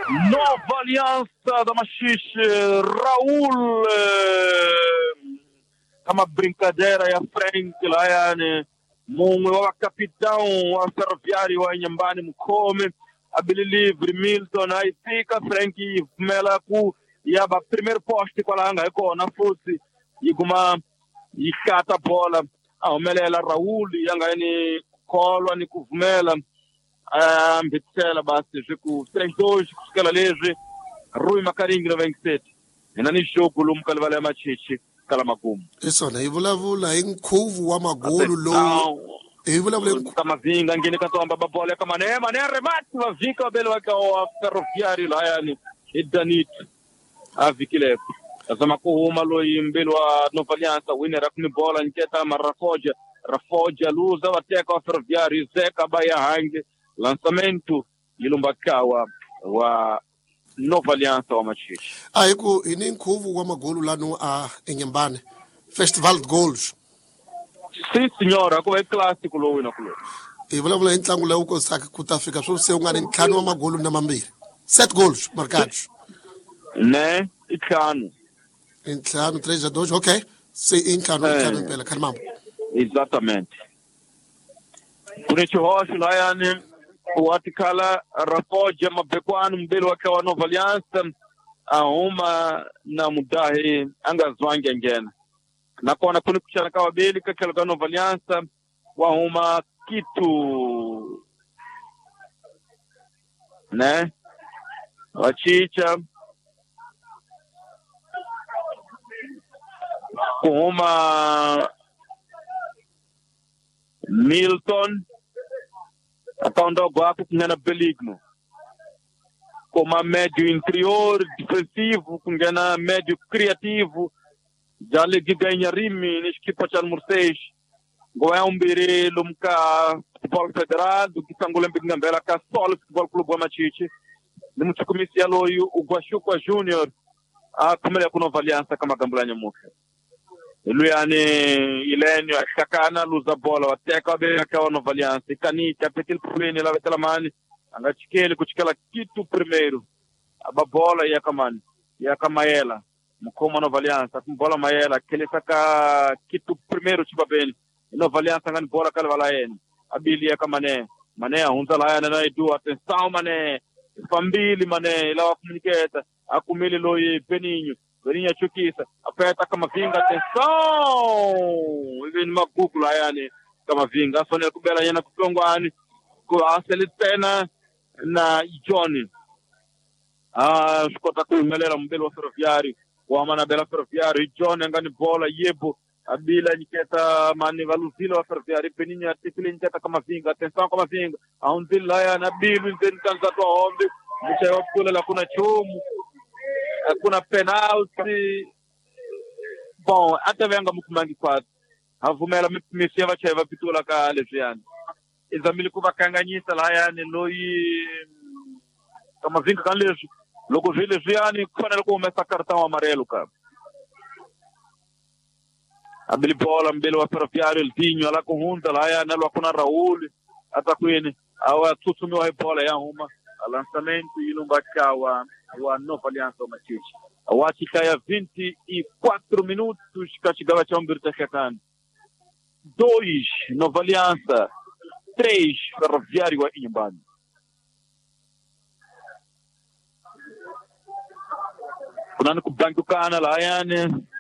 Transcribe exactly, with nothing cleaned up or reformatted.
Nova Aliança da Machixe, Raul, eh, kama brincadeira ya frente lá, yani mumwe wa capitão wa Ferroviário wa Inhambane Mkome, abili livre Milton, aí fica Frank Mela ku yaba primeiro poste kwa langa iko na fusi iguma ikata bola au melela Raul yanga yani kolwa ni kuvumela ambitsela basi jiku três dois kusukela leje Rui Makaringi no vinte e sete inani jogo lumka livala ya Machichi kala magumu isona ivulavula hi nkhuvu wa magolu lowu ivulavula kama vinga ngine katomba babola kama ne mane remati wa vika bele wa Ferroviário la yani idanit avikile azama kuhuma loyi mbelo wa Nova Aliança winner akuni bola nketa marafoja rafoja luza wateka wa Ferroviário zeka baya hange lançamento yilumbakawa wa Nova Aliança wa Machichi ayiku ini nkhuvu wa magolu lanu a Inhambane Festival de Gols. Sim senhora, como é clássico lo wina kulo ivulavula intlangu lewu ko saka ku ta fika swo se ungani ntlhanu wa magolu na mambiri set goals marcados né itano intlhanu três a dois okay se intlhanu intlhanu impela khalimambo exatamente kunichi hoshi la yani watikala rafoja mabekwanu mbele wake wa Nova Aliança auma na mudahi angazwange ngena nakona kuni kuchana kawa beli kakela ka Nova Aliança wahuma kitu ne wachicha kuhuma Milton akaonda gwapo kungena Beligno como médio interior defensivo kungena médio criativo jale giganha rimi nishikipa cha Murseis goya umbiri lumka futebol federal do Kisangule mbingambela ka solo futebol club wa Machichi nimuchukumisi yaloyu ugwashukwa junior a kumele kuna Nova Aliança kama gambulanya muke ilu yani ilenyo akakana luza bola wateka bega kwa Nova Aliança kanita petil puleni la vetela mani angachikele kuchikala kitu primeiro aba bola ya kamani ya kamayela mkoma Nova Aliança kumbola mayela kele saka kitu primeiro chibabeni Nova Aliança ngani bola kale wala yeni abili ya kamane mane hunza la yana na idu atenção mane fambili mane ila wa communicate akumili loyi Beninho Beninho chukisa apeta kama vinga atenção hivi ni magugu la yani kama vinga sonel kubela yana kupongwani kwa aseli tena na Johnny ah shukota kumelela mbele wa Ferroviário wa mana bela Ferroviário Johnny ngani bola yebo abila niketa mani valuzilo wa Ferroviário Beninho atikili niketa kama vinga atenção kama vinga aunzila ya nabilu nzeni kanza to ombi mchayo kule la kuna chumu kuna penalty bom até venga mukumangi kwatu havumela misia vacheva pitula ka leziani izamili kubakanganyisa la yani loyi kama vinga kan lezo loko vile ziani kufanele kuumesa cartão amarelo ka abili bola mbele wa Ferroviário Eltinho ala kuhunza la yani alwa kuna Raul atakwini awa tutumiwa bola ya huma lançamento ilumbaka wa wa Nova Aliança Machichi awachika ya vinte e quatro minutos kachigava cha umbirta shakani dois Nova Aliança três Ferroviário wa Inhambane kunani kubangukana la yani